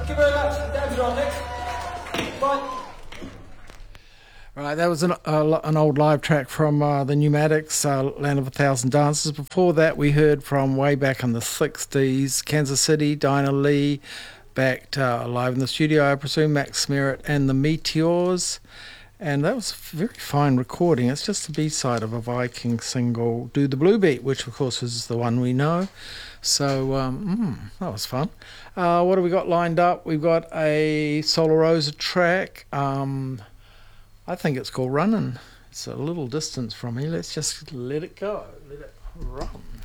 you very much. David on next. Bye. Right, that was an old live track from the Pneumatics, Land of a Thousand Dances. Before that, we heard from way back in the 60s, Kansas City, Dinah Lee, backed live in the studio, I presume, Max Merritt and the Meteors. And that was a very fine recording. It's just the B-side of a Viking single, Do the Blue Beat, which, of course, is the one we know. So, that was fun. What have we got lined up? We've got a Solar Rosa track. I think it's called Runnin'. It's a little distance from here. Let's just let it go. Let it run.